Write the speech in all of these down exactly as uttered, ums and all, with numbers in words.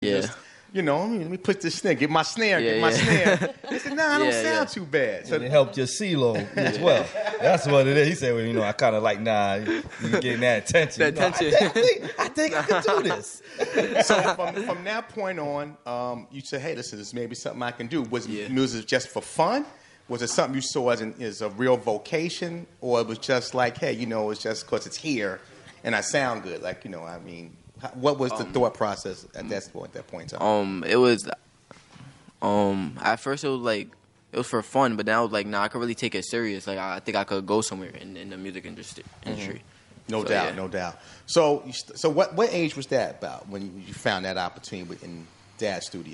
Yeah. Just, you know, let me put this snare, get my snare, Yeah, get my yeah. snare. He said, nah, I don't Yeah, sound yeah. too bad. So And it helped your C-Lo as well. That's what it is. He said, well, you know, I kind of like, nah, you getting that attention. That You know, attention. I, think, I, think, I think I can do this. So from, from that point on, um, you said, hey, listen, this is maybe something I can do. Was Yeah. music just for fun? Was it something you saw as, an, as a real vocation? Or it was just like, hey, you know, it's just because it's here and I sound good? Like, you know, I mean, how, what was the Um, thought process at that point, at that point in time? Um, it was, um, at first it was like, it was for fun, but then I was like, nah, I could really take it serious. Like, I think I could go somewhere in, in the music industry. industry. No So, doubt, yeah. no doubt. So, you st- so what, what age was that about when you, you found that opportunity in Dad's studio?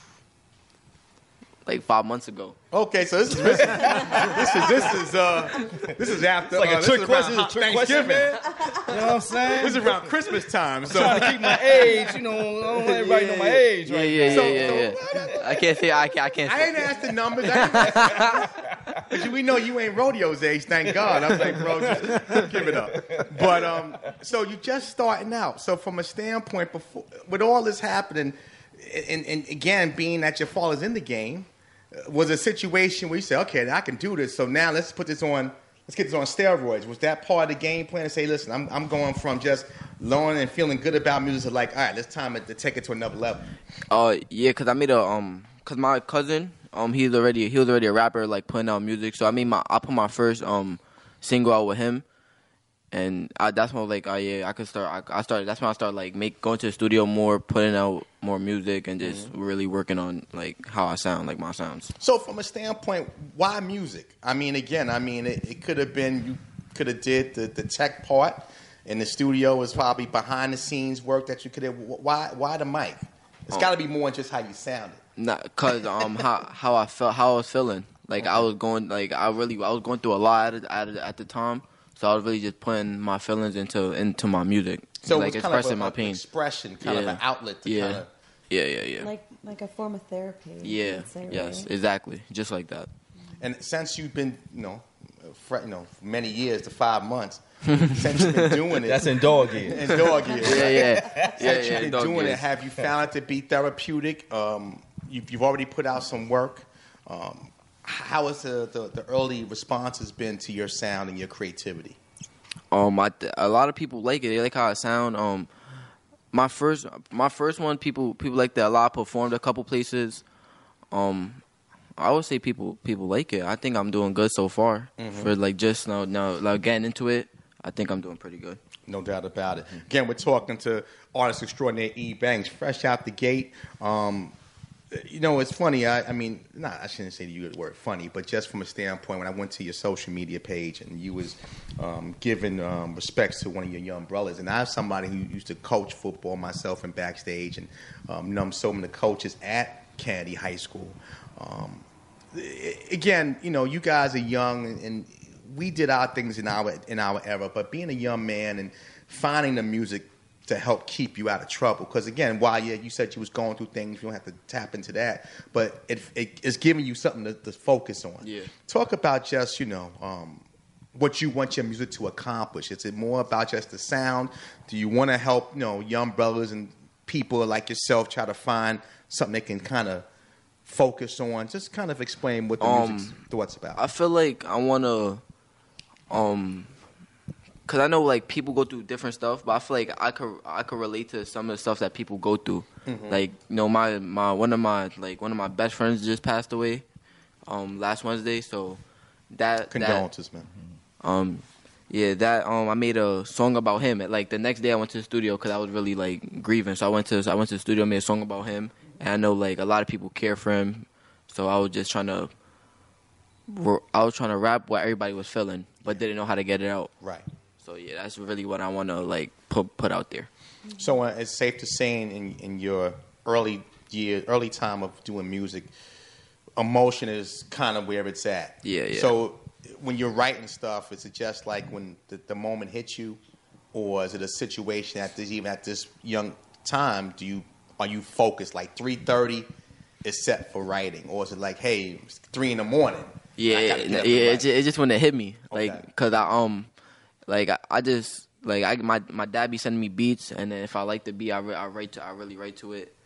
Like five months ago. Okay, so this is this is this is this is, uh, this is after It's like uh, a this trick is question. around It's a trick question, Thanksgiving. man. You know what I'm saying? This is around Christmas time. So trying to keep my age. You know, I don't want everybody to know my age Yeah, right yeah, now. yeah, So- yeah, yeah. I can't say, I can't, I can't I say. ain't asked the numbers. I ain't asked the- we know you ain't Rodeo's age, thank God. I'm like, bro, just give it up. But um, so you just starting out. So from a standpoint, before with all this happening, and, and again being that your father's in the game, was a situation where you said, okay, I can do this. So now let's put this on. Let's get this on steroids. Was that part of the game plan to say, listen, I'm I'm going from just learning and feeling good about music to like, all right, let's time it to take it to another level. Uh, yeah, cause I made a um, cause my cousin um, he's already he was already a rapper, like putting out music. So I made my I put my first um single out with him, and I, that's when I was like, oh yeah, I could start. I, I started. That's when I started like make going to the studio more, putting out more music, and just Mm-hmm. really working on like how I sound, like my sounds. So from a standpoint, why music? I mean, again, I mean, it, it could have been you could have did the, the tech part, and the studio was probably behind the scenes work that you could have. Why why the mic? It's Oh. got to be more than just how you sounded. Not cause um how how I felt how I was feeling. Like I was going like I really I was going through a lot at, at, at the time. So I was really just putting my feelings into into my music. So like it was kind of expressing a, my a pain. expression, kind of Yeah. an outlet to Yeah. kind of. Yeah, yeah, yeah. Like like a form of therapy. you yeah. could say, Yes, right? exactly. Just like that. And since you've been, you know, for, you know, for many years to five months, since you've been doing it, That's in dog years. in dog years. Yeah, right? yeah. yeah, Since yeah. you've been dog doing it, years. have you found it to be therapeutic? Um, you've, you've already put out some work. Um, how has the, the, the early responses been to your sound and your creativity? Um, I th- a lot of people like it. They like how I sound. Um, my first, my first one, people, people like that a lot. Performed a couple places. Um, I would say people, people like it. I think I'm doing good so far. Mm-hmm. For like just now, now, like getting into it, I think I'm doing pretty good. No doubt about it. Again, we're talking to artist extraordinaire E. Banks, fresh out the gate. Um, you know, it's funny. I, I mean, not I shouldn't say to you the word funny, but just from a standpoint, when I went to your social media page and you was um, giving um, respects to one of your young brothers, and I'm somebody who used to coach football myself and backstage, and um, know so many coaches at Kennedy High School. Um, again, you know, you guys are young, and, and we did our things in our in our era, but being a young man and finding the music to help keep you out of trouble. Because again, while you, you said you was going through things, you don't have to tap into that, but it, it, it's giving you something to, to focus on. Yeah. Talk about just, you know, um, what you want your music to accomplish. Is it more about just the sound? Do you want to help, you know, young brothers and people like yourself try to find something they can kind of focus on? Just kind of explain what the Um, music's what's about. I feel like I wanna, um, cause I know like people go through different stuff, but I feel like I could I could relate to some of the stuff that people go through. Mm-hmm. Like you know my my one of my like one of my best friends just passed away, um last Wednesday. So that Condolences, man. that, um yeah that um I made a song about him. Like the next day I went to the studio because I was really like grieving. So I went to I went to the studio, made a song about him, and I know like a lot of people care for him. So I was just trying to. I was trying to rap what everybody was feeling, but didn't know how to get it out. Right. So yeah, that's really what I want to like put put out there. So uh, it's safe to say in, in your early year, early time of doing music, emotion is kind of where it's at. Yeah, yeah. So when you're writing stuff, is it just like when the, the moment hits you, or is it a situation at this even at this young time? Do you are you focused like three thirty is set for writing, or is it like hey it's three in the morning? Yeah, I yeah, gotta get yeah. up It and write? just, it just when it hit me, like, Okay. cause I um, like I, I just like I my my dad be sending me beats, and then if I like the beat, I re- I write to I really write to it,